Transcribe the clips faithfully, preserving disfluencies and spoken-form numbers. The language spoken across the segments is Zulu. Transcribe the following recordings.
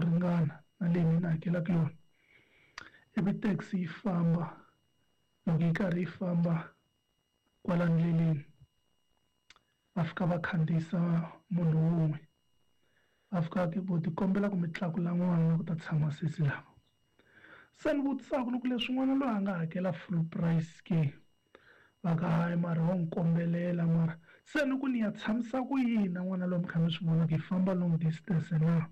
ringana na leyi mina hakelaka yona. Ivi taxi yi famba loko yi karhi yi famba kwala ndleleni va fika va khandziyisa munhu wun'we va fika ke vo tikombela ku mi tlakula n'wana ku ta tshama sesi lava. Se ni vutisaka loko leswin'wana loyi a nga hakela full price ke va ka hayi mara wa n'wi kombelela mara se ni ku ni ya tshamisa ku yini n'wana loyi mi kha mi swi vona ku hi famba long distance na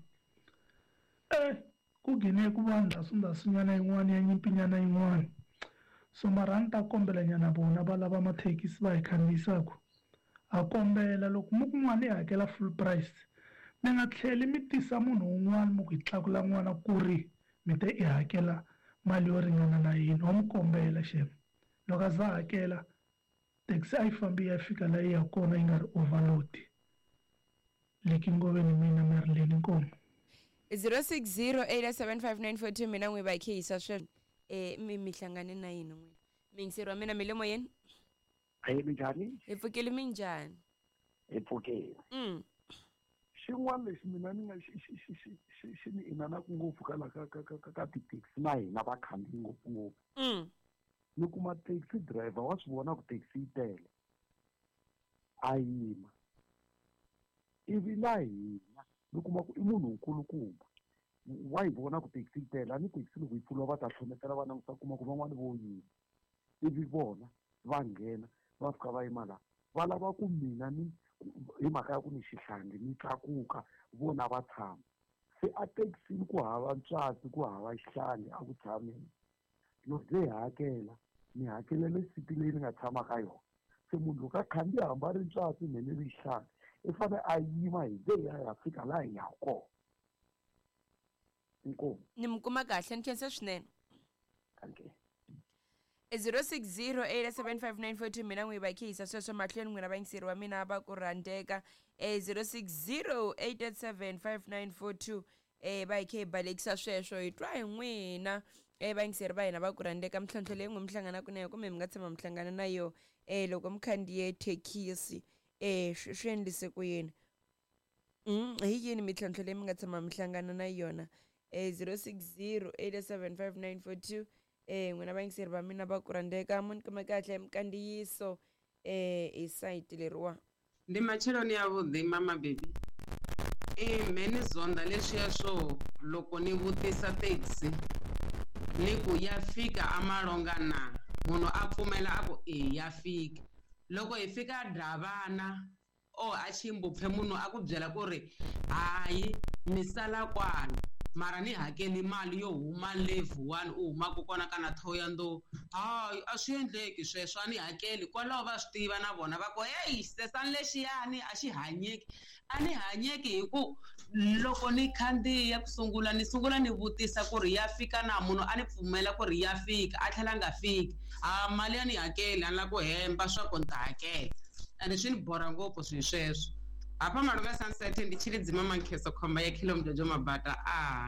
eh ku gine ku va ndhasundhasunyana yin'wana ya nyimpinyana yin'wana. So mara a ni ta kombela nyana vona va lava mathekisi va hi khandziyisaka a kombela loko mu kun'wana hi hakela full price mi nga tlheli mi tisa munhu wun'wana mu ku hi tlakula n'wana ku ri mi te i hakela mali yo ringana na yini wa mu kombela xema. Loko a za hakela taxi a yi fambi ya fika la yi ya kona yi nga ri overload. Leki ngoveni mina mi ri leni nkomo. zero six zero eight seven five nine four two mina n'wi va khisa sweswo eh mi mi hlangane na yini n'wina mi ngiseriwa mina mi le moyeni Hayi minjhani? hi pfukile mi njhani Hi pfukile. mm Xin'wana lexi mina ni nga xi ni inanaku ngopfu ka la ka ka ka ka ti-taxi na hina vakhandziyi ngopfungopfu. mm Ni kuma taxi driver wa swi vona ku taxi yi tele a yima ivi la hina ni kuma ku i munhu nkulukumba wa yi vona ku taxi yi tele a ni taxi loko yi pfuriwa va ta hlonetela va languta kuma ku van'wani vo yima ivi vona va nghena va fika va yima laha va lava ku mina ni hi mhaka ya ku ni xihlangi ni tlakuka vona va tshama. Se a taxini ku hava ntswatsi ku hava xihlangi a ku tshameni loko ze hi hakela ni hakelele siti leyi ni nga tshama ka yona. Se munhu loko a khandziya hamba ri ntswatsi mene ri xihlangi i fanele a yima hi ze ya ya fika laha hi yaka kona. Inkomu. ni mi kuma kahle ni khensa swinene. Okay. zero six zero eight seven five nine four two mina n'wi va khisa sweswo mahlweni n'wina vayingiseri wa mina va ku rhandeka eh zero six zero eight seven five nine four two eh va hi khe hi balekisa sweswo hi twa hi n'wina eh vayingiseri va hina va ku rhandeka mintlhontlho leyi n'wi mi hlanganaka na yo kumbe mi nga tshama mi hlangana na yo eh loko mi khandziye thekisi eh swi endlise ku yini mm hi yini mintlhontlho leyi mi nga tshama mi hlangana na yona eh zero six zero eight seven five nine four two eh n'wina vayingiseri va mina va ku rhandeka mu ni kuma kahle mikandziyiso eh hi site leriwa ndi macheloni ya vhuḓi mama baby eh meni zonda leswiya swo loko ni vutisa taxi ni ku ya fika amalonga na munhu a pfumela a ku eh ya fika loko hi fika Dravana o a Chimbupfe munhu a ku byela ku ri hayi ni sala kwala mara ni hakeli mali yo huma level one u huma ku kona kana Thohoyandou hayi a swi endleki sweswo a ni hakeli kwalaho va swi tiva na vona va ku hey sesani lexiyani a xi hanyeki a ni hanyeki hi ku loko ni khandziya ku sungula ni sungula ni vutisa ku ri ya fika na munhu a ni pfumela ku ri ya fika a tlhela nga fiki a mali ya ni hakeli a ni la ku hemba swa ku ni ta hakela ende swi ni borha ngopfu swi sweswo apa malunga sunset ndi chilidzima mankheso khomba ya kilomjojo mabata a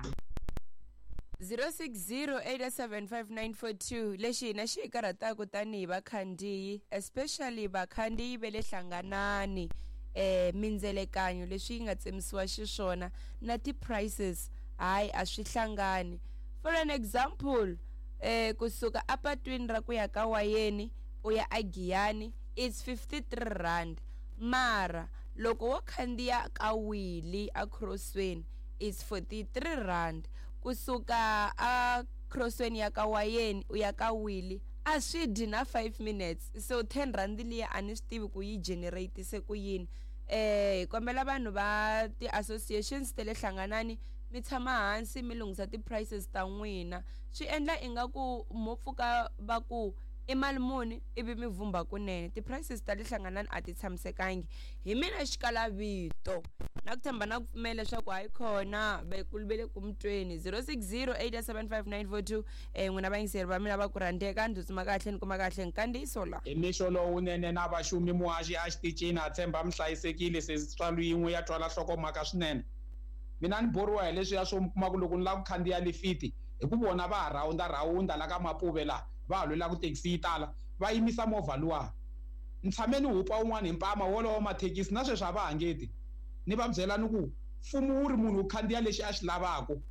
zero six zero eight seven five nine four two lexi hina xi karhataka tanihi vakhandziyi especially vakhandziyi ve le hlanganani eh mindzelekanyo leswi yi nga tsemisiwa xiswona na ti-prices hayi a swi hlangani. For an example eh kusuka apatwini ra ku ya ka Wayeni u ya a Giyani it's fifty-three rand mara loko wo khandziya ka Wili a Crossweni is forty-three rand kusuka a Crossweni ya ka Wayeni u ya ka Wili a swi dyi na five minutes so ten rand liya a ni swi tivi ku yi generate se ku yini eh kombela vanhu va ti associations tele hlanganani mi tshama hansi mi lunghisa ti prices ta n'wina swi endla ingaku mo pfuka va ku i mali muni ivi mi vumba kunene ti prices ta le hlanganani a ti tshamisekangi hi mina xikala vito na ku tshemba na ku pfumela leswaku hayi khona vakulu ve le ku mutweni zero six zero eight seven five nine four two eh n'wina vayingiseri va mina va ku rhandeka ndzi tsuma kahle ni kuma kahle nkandziyiso la hi mixo lowunene na vaxumi muhaxi a xitichini a tshemba mi hlayisekile se tswalo yin'we ya twala nhlokomhaka swinene mina ni boriwa hi leswiya swo mi kuma ku loko ni lava ku khandziya lifiti hi ku vona va ha rawunda rawunda la ka Mapuve laha va ha lwela ku taxi yi tala va yimisa movha luwa ni tshame ni hupa un'wana hi mpama wolowo mathekisi na sweswi a va hangeti ni va byela ni ku mfumo wu ri munhu u khandziya lexi a xi lavaka